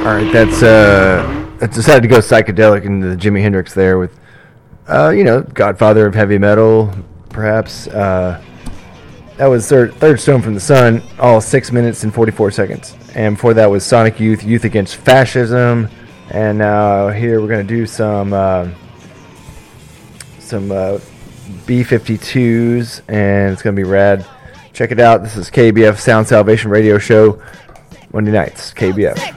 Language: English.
All right, I decided to go psychedelic into the Jimi Hendrix there with, Godfather of heavy metal, perhaps. That was Third Stone from the Sun, all 6 minutes and 44 seconds. And before that was Sonic Youth, Youth Against Fascism. And now here we're going to do some B-52s, and it's going to be rad. Check it out. This is KBF Sound Salvation Radio Show, Monday nights, KBF.